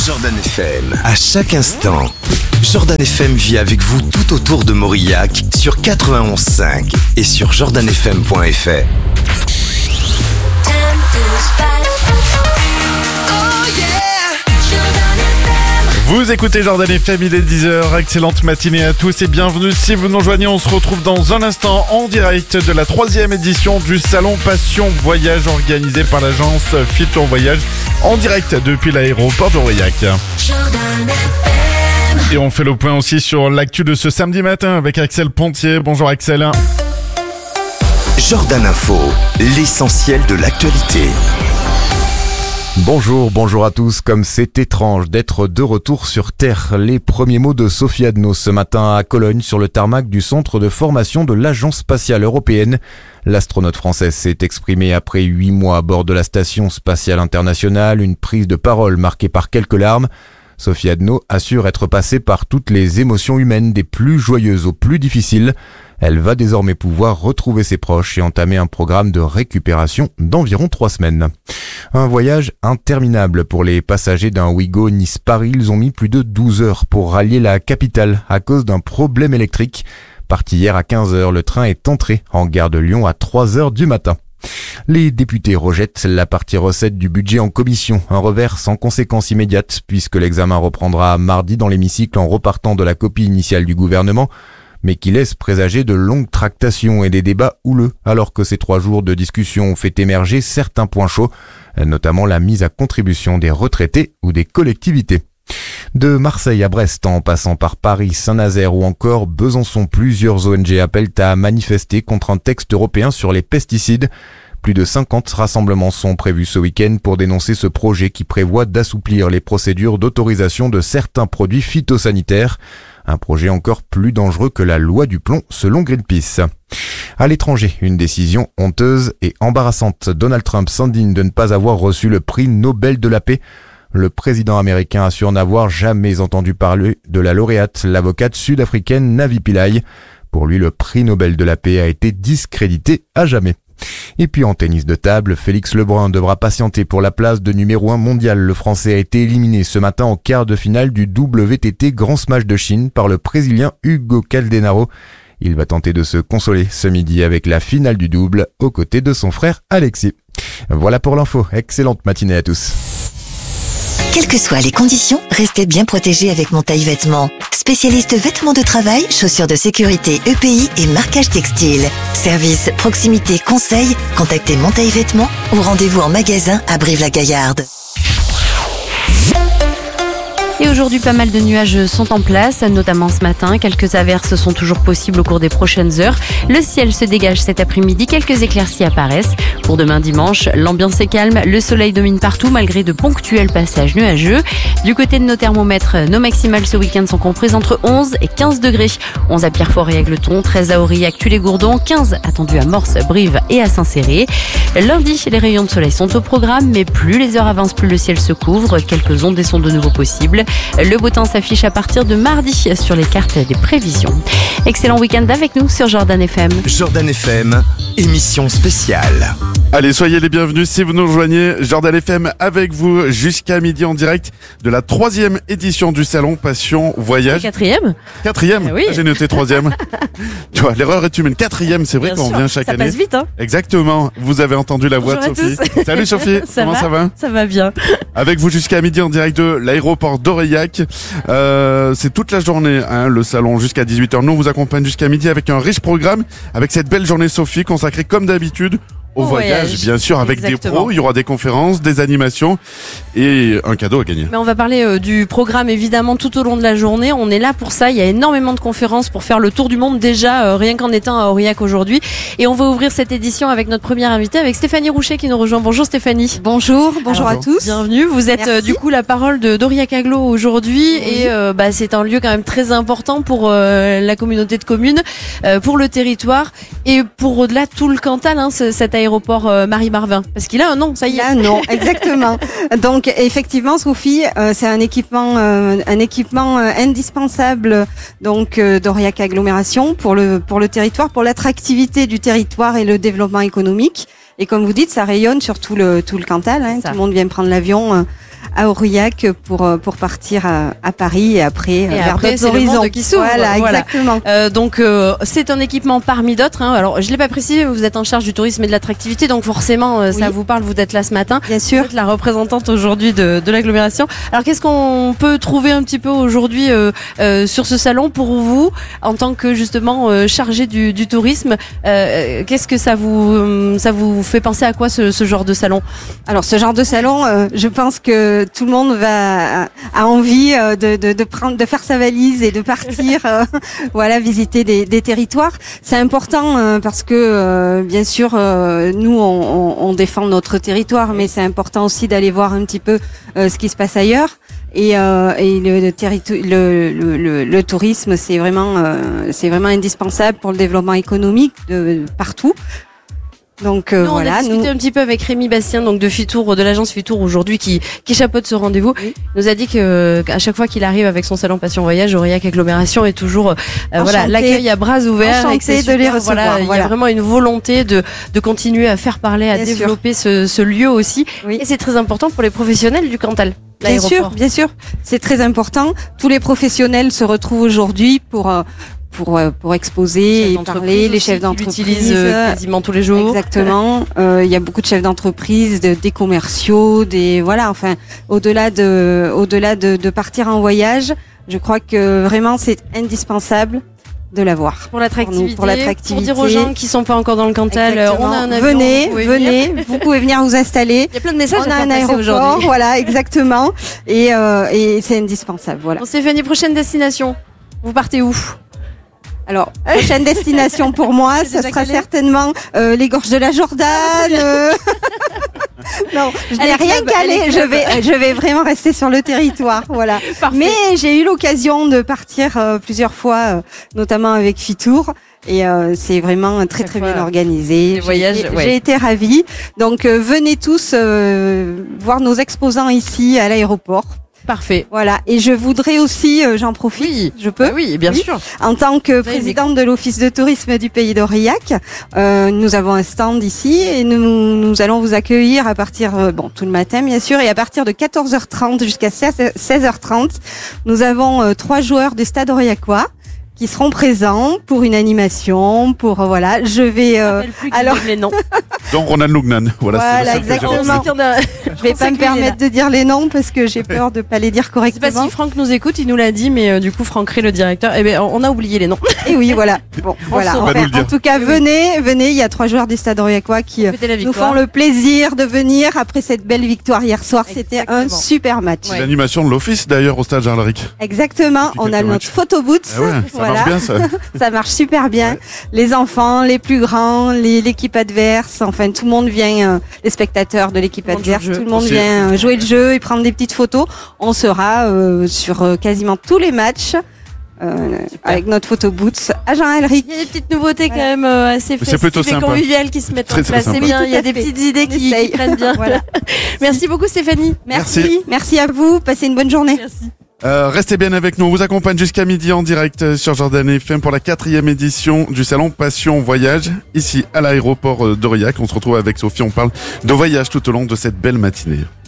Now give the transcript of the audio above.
Jordan FM, à chaque instant. Jordan FM vit avec vous tout autour de Maurillac sur 91.5 et sur jordanfm.fr. Vous écoutez Jordan FM, il est 10h, excellente matinée à tous et bienvenue si vous nous rejoignez. On se retrouve dans un instant en direct de la 3e édition du Salon Passion Voyage organisé par l'agence Fitur Voyage en direct depuis l'aéroport d'Aurillac. Et on fait le point aussi sur l'actu de ce samedi matin avec Axel Pontier. Bonjour Axel. Jordan Info, l'essentiel de l'actualité. Bonjour à tous. Comme c'est étrange d'être de retour sur Terre. Les premiers mots de Sophie Adno ce matin à Cologne sur le tarmac du centre de formation de l'Agence spatiale européenne. L'astronaute française s'est exprimée après 8 mois à bord de la station spatiale internationale, une prise de parole marquée par quelques larmes. Sophie Adno assure être passée par toutes les émotions humaines, des plus joyeuses aux plus difficiles. Elle va désormais pouvoir retrouver ses proches et entamer un programme de récupération d'environ 3 semaines. Un voyage interminable pour les passagers d'un Ouigo Nice-Paris. Ils ont mis plus de 12 heures pour rallier la capitale à cause d'un problème électrique. Parti hier à 15h, le train est entré en gare de Lyon à 3h du matin. Les députés rejettent la partie recette du budget en commission, un revers sans conséquence immédiate puisque l'examen reprendra mardi dans l'hémicycle en repartant de la copie initiale du gouvernement, mais qui laisse présager de longues tractations et des débats houleux, alors que ces 3 jours de discussion ont fait émerger certains points chauds, notamment la mise à contribution des retraités ou des collectivités. De Marseille à Brest, en passant par Paris, Saint-Nazaire ou encore Besançon, plusieurs ONG appellent à manifester contre un texte européen sur les pesticides. Plus de 50 rassemblements sont prévus ce week-end pour dénoncer ce projet qui prévoit d'assouplir les procédures d'autorisation de certains produits phytosanitaires. Un projet encore plus dangereux que la loi du plomb, selon Greenpeace. À l'étranger, une décision honteuse et embarrassante. Donald Trump s'indigne de ne pas avoir reçu le prix Nobel de la paix. Le président américain assure n'avoir jamais entendu parler de la lauréate, l'avocate sud-africaine Navi Pillay. Pour lui, le prix Nobel de la paix a été discrédité à jamais. Et puis en tennis de table, Félix Lebrun devra patienter pour la place de numéro 1 mondial. Le Français a été éliminé ce matin en quart de finale du WTT Grand Smash de Chine par le Brésilien Hugo Caldenaro. Il va tenter de se consoler ce midi avec la finale du double aux côtés de son frère Alexis. Voilà pour l'info. Excellente matinée à tous. Quelles que soient les conditions, restez bien protégés avec Montaille Vêtements. Spécialiste vêtements de travail, chaussures de sécurité EPI et marquage textile. Service, proximité, conseil, contactez Montaille Vêtements ou rendez-vous en magasin à Brive-la-Gaillarde. Et aujourd'hui, pas mal de nuages sont en place, notamment ce matin. Quelques averses sont toujours possibles au cours des prochaines heures. Le ciel se dégage cet après-midi, quelques éclaircies apparaissent. Pour demain dimanche, l'ambiance est calme, le soleil domine partout malgré de ponctuels passages nuageux. Du côté de nos thermomètres, nos maximales ce week-end sont comprises entre 11 et 15 degrés. 11 à Pierrefort et Égletons, 13 à Aurillac, Tulle-et-Gourdon, 15 attendus à Morse, Brive et à Saint-Céré. Lundi, les rayons de soleil sont au programme, mais plus les heures avancent, plus le ciel se couvre. Quelques ondées sont de nouveau possibles. Le beau temps s'affiche à partir de mardi sur les cartes des prévisions. Excellent week-end avec nous sur Jordan FM. Jordan FM, émission spéciale. Allez, soyez les bienvenus si vous nous rejoignez. Jordan FM avec vous jusqu'à midi en direct de la 3e édition du Salon Passion Voyage. 4e. Oui. J'ai noté 3e. Tu vois, l'erreur est humaine. 4e, c'est vrai qu'on vient chaque année. Ça passe vite, hein. Exactement. Vous avez entendu la voix de Sophie. Salut Sophie. Comment ça va? Ça va bien. Avec vous jusqu'à midi en direct de l'aéroport d'Aurillac. C'est toute la journée, hein, le salon jusqu'à 18h. Nous, on vous accompagne jusqu'à midi avec un riche programme, avec cette belle journée Sophie consacrée comme d'habitude au voyage, bien sûr, avec Exactement. Des pros. Il y aura des conférences, des animations et un cadeau à gagner. Mais on va parler du programme évidemment tout au long de la journée. On est là pour ça. Il y a énormément de conférences pour faire le tour du monde déjà, rien qu'en étant à Aurillac aujourd'hui. Et on va ouvrir cette édition avec notre première invitée, avec Stéphanie Rouchet qui nous rejoint. Bonjour Stéphanie. Bonjour à tous. Bienvenue. Vous êtes du coup la parole d'Aurillac Agglo aujourd'hui. Oui. Et c'est un lieu quand même très important pour la communauté de communes, pour le territoire et pour au-delà tout le Cantal, hein, cet aéroport Marie-Marvin, parce qu'il a un nom, ça y est. Il a un nom, exactement. Donc effectivement, Sophie, c'est un équipement indispensable donc d'Aurillac Agglomération pour le territoire, pour l'attractivité du territoire et le développement économique. Et comme vous dites, ça rayonne sur tout le Cantal. Hein. Tout le monde vient prendre l'avion à Aurillac pour partir à Paris et après vers après, d'autres c'est le horizons. monde qui s'ouvre. Voilà, Voilà. exactement. Donc c'est un équipement parmi d'autres. Alors je l'ai pas précisé, vous êtes en charge du tourisme et de l'attractivité, donc forcément ça Oui. vous parle. Vous êtes là ce matin. Bien sûr. Vous êtes la représentante aujourd'hui de l'agglomération. Alors qu'est-ce qu'on peut trouver un petit peu aujourd'hui sur ce salon pour vous en tant que justement chargé du tourisme? Qu'est-ce que ça vous fait penser à quoi ce genre de salon? Alors ce genre de salon, je pense que tout le monde a envie de faire sa valise et de partir, voilà, visiter des territoires. C'est important parce que bien sûr, nous on défend notre territoire, mais c'est important aussi d'aller voir un petit peu ce qui se passe ailleurs. Et le tourisme, c'est vraiment indispensable pour le développement économique de partout. Donc Nous, on voilà, a discuté un petit peu avec Rémi Bastien, donc de Fitour, de l'agence Fitour aujourd'hui, qui chapeaute ce rendez-vous. Oui. Il nous a dit que à chaque fois qu'il arrive avec son salon Passion Voyage, Aurillac Agglomération est toujours voilà, l'accueil à bras ouverts. Enchanté et que c'est de les super. recevoir, Voilà, il y a voilà. vraiment une volonté de continuer à faire parler, à Bien sûr. développer ce lieu aussi. Oui. Et c'est très important pour les professionnels du Cantal. Bien sûr, bien sûr, c'est très important. Tous les professionnels se retrouvent aujourd'hui pour exposer et parler. Les chefs d'entreprise l'utilisent quasiment tous les jours. Exactement. Il y a beaucoup de chefs d'entreprise, des commerciaux, au-delà de partir en voyage. Je crois que vraiment c'est indispensable de l'avoir. Pour l'attractivité, Pour l'attractivité. pour dire aux gens qui sont pas encore dans le Cantal, Exactement. on a un avion. Venez, vous pouvez venir. vous pouvez venir vous installer. Il y a plein de messages On a à un faire passer aéroport, aujourd'hui. voilà, exactement. Et c'est indispensable, voilà. Bon, Stéphanie, prochaine destination. Vous partez où? Alors, prochaine destination pour moi, C'est ça déjà sera calé certainement les gorges de la Jordan. Non, je n'ai Allez, rien club, calé. allez, club. Je vais vraiment rester sur le territoire, voilà. Parfait. Mais j'ai eu l'occasion de partir plusieurs fois, notamment avec Fitour. Et c'est vraiment très Chaque bien fois, organisé. les voyages, ouais. J'ai été ravie. Donc venez tous voir nos exposants ici à l'aéroport. Parfait. Voilà. Et je voudrais aussi, j'en profite, Oui. je peux. Ah oui, bien sûr. En tant que Vas-y, présidente de l'Office de tourisme du Pays d'Aurillac, nous avons un stand ici et nous allons vous accueillir à partir, tout le matin bien sûr, et à partir de 14h30 jusqu'à 16h30, nous avons 3 joueurs du Stade Aurillacois qui seront présents pour une animation, voilà, je vais alors les noms. Donc Ronald Lugnan. Voilà, Voilà, c'est le seul que j'ai exactement. retenu. je vais pas me permettre de dire les noms parce que j'ai peur de pas les dire Je sais pas correctement. si Franck nous écoute, il nous l'a dit, mais du coup Franck Ré, le directeur, on a oublié les noms. Et oui, voilà. Bon, voilà. saura. Va nous le dire. En tout cas, venez, il y a 3 joueurs du Stade Aurillacois qui Fêter la nous victoire. font le plaisir de venir après cette belle victoire hier soir. C'était un Exactement. super match. Ouais. L'animation de l'office d'ailleurs au stade Jarlaric. Exactement. Depuis On a quelques notre matchs. photo booth. Ah ouais, ça Voilà. marche bien ça. Ça marche super bien. Ouais. Les enfants, les plus grands, l'équipe adverse, enfin tout le monde vient, les spectateurs de l'équipe Tout le monde adverse, joue le jeu. tout le monde Aussi. vient jouer le jeu et prendre des petites photos. On sera sur quasiment tous les matchs avec notre photo booth à Jean-Alric. Il y a des petites nouveautés quand Voilà. même assez c'est plutôt festives et sympa. conviviales qui se mettent Très, en très place. C'est sympa. bien, Oui, il y a tout à des fait. petites idées On qui essaye. prennent bien. Voilà. Merci beaucoup Stéphanie. Merci. Merci à vous. Passez une bonne journée. Merci. Restez bien avec nous. On vous accompagne jusqu'à midi en direct sur Jordan FM pour la 4e édition du salon Passion Voyage ici à l'aéroport d'Aurillac. On se retrouve avec Sophie. On parle de voyage tout au long de cette belle matinée.